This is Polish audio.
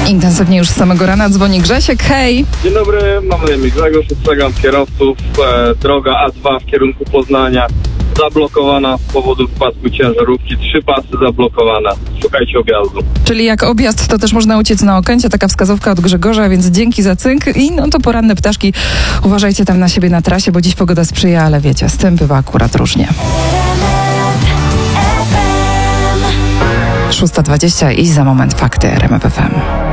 Intensywnie już z samego rana dzwoni Grzesiek. Hej! Dzień dobry, mam na imię Grzegorz, ostrzegam kierowców. Droga A2 w kierunku Poznania zablokowana z powodu wpadku ciężarówki. 3 pasy zablokowane. Szukajcie objazdu. Czyli jak objazd, to też można uciec na Okęcie. Taka wskazówka od Grzegorza, więc dzięki za cynk. I no to poranne ptaszki. Uważajcie tam na siebie na trasie, bo dziś pogoda sprzyja, ale wiecie, z tym bywa akurat różnie. 6:20 i za moment fakty RMF FM.